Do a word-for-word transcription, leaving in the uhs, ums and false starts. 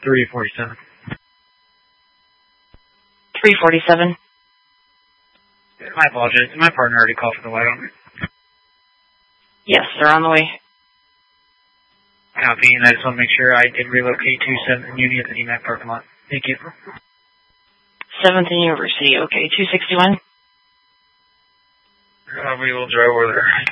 three forty-seven. three forty-seven. My apologies. My partner already called for the light on. Yes, they're on the way. Copy, and I just want to make sure I did relocate to seventh and Uni at the D MAC parking lot. Thank you. seventh and University, okay, two sixty-one. Uh, we will drive over there.